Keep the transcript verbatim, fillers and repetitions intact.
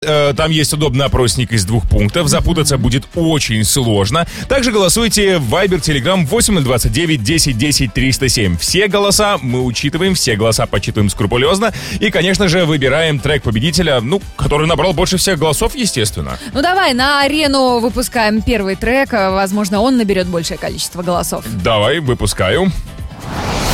Там есть удобный опросник из двух пунктов. Запутаться будет очень сложно. Также голосуйте в Viber, Telegram восемь ноль двадцать девять десять десять триста семь. Все голоса мы учитываем, все голоса подсчитываем скрупулезно. И, конечно же, выбираем трек победителя, ну, который набрал больше всех голосов, естественно. Ну, давай, на арену выпускаем первый трек. Возможно, он наберет большее количество голосов. Давай, выпускаю.